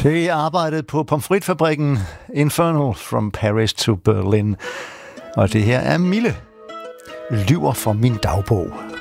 Det arbejdede på pomfritfabrikken Infernal from Paris to Berlin. Og det her er Mille. Lyver fra min dagbog.